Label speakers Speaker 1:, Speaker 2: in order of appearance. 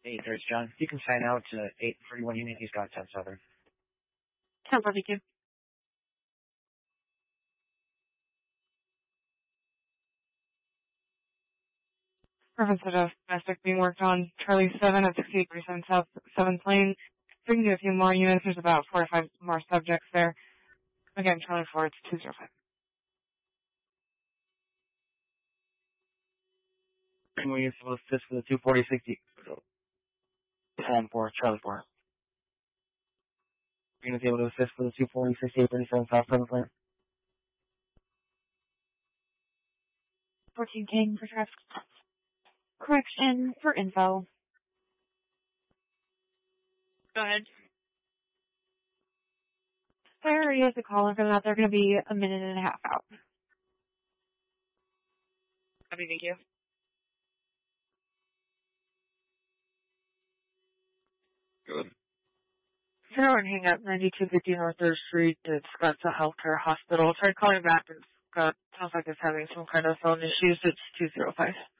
Speaker 1: Hey, there's John. You can sign out to 831 Union. He's got 10 Southern.
Speaker 2: 10 barbecue. Reference to domestic being worked on. Charlie 7 at 68% South 7th Lane. If we can do a few more units, there's about 4 or 5 more subjects there. Again, Charlie 4, it's 205.
Speaker 1: And we able to assist for the 24060. 10 for Charlie 4. Units able to assist for the 2406837 South 7th Lane.
Speaker 2: 14 King for traffic. Correction for info.
Speaker 3: Go ahead.
Speaker 2: There is a caller for that. They're going to be a minute and a half out.
Speaker 3: Copy, thank you.
Speaker 1: Good.
Speaker 2: Turn and hang up 9250 North 3rd Street. It's Scottsdale Healthcare Hospital. Tried calling back and Scott sounds like it's having some kind of phone issues. It's 205.